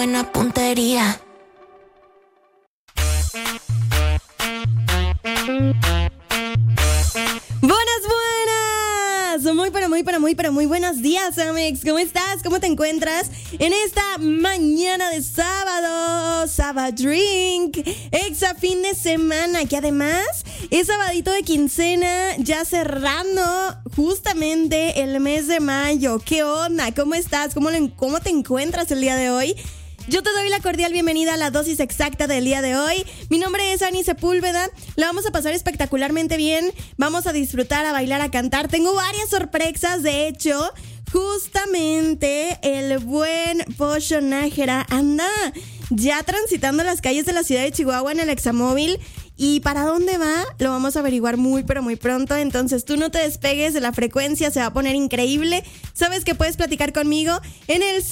buena puntería. Muy buenos días, Amex. ¿Cómo estás? ¿Cómo te encuentras en esta mañana de sábado? Sabadrink, exa fin de semana, que además es sabadito de quincena, ya cerrando justamente el mes de mayo. ¿Qué onda? ¿Cómo estás? ¿Cómo te encuentras el día de hoy? Yo te doy la cordial bienvenida a la dosis exacta del día de hoy. Mi nombre es Ani Sepúlveda. La vamos a pasar espectacularmente bien. Vamos a disfrutar, a bailar, a cantar. Tengo varias sorpresas. De hecho, justamente el buen Pocho Nájera anda ya transitando las calles de la ciudad de Chihuahua en el Examóvil. ¿Y para dónde va? Lo vamos a averiguar muy pronto. Entonces tú no te despegues de la frecuencia, se va a poner increíble. Sabes que puedes platicar conmigo en el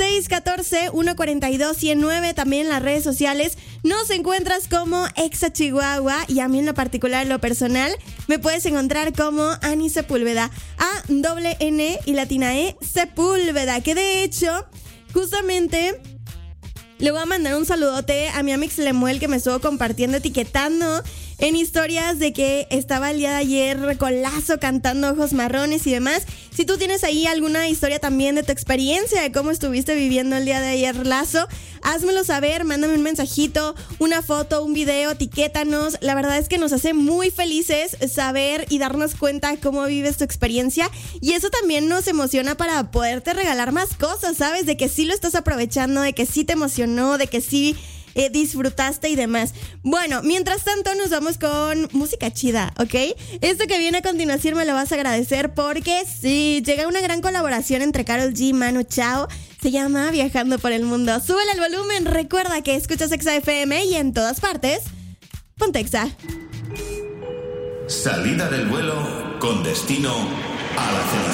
614-142-109. También en las redes sociales nos encuentras como Exa Chihuahua. Y a mí en lo particular, en lo personal, me puedes encontrar como Ani Sepúlveda. A-N y latina E Sepúlveda. Que de hecho, justamente le voy a mandar un saludote a mi Amix Lemuel, que me estuvo compartiendo, etiquetando en historias de que estaba el día de ayer con Lazo cantando Ojos Marrones y demás. Si tú tienes ahí alguna historia también de tu experiencia, de cómo estuviste viviendo el día de ayer, Lazo, házmelo saber, mándame un mensajito, una foto, un video, etiquétanos. La verdad es que nos hace muy felices saber y darnos cuenta cómo vives tu experiencia, y eso también nos emociona para poderte regalar más cosas, ¿sabes? De que sí lo estás aprovechando, de que sí te emocionó, de que sí disfrutaste y demás. Bueno, mientras tanto nos vamos con música chida, ¿ok? Esto que viene a continuación me lo vas a agradecer, porque sí, llega una gran colaboración entre Karol G y Manu Chao. Se llama Viajando por el Mundo. Súbele el volumen, recuerda que escuchas Exa FM y en todas partes, ponte Exa. Salida del vuelo con destino a la felicidad.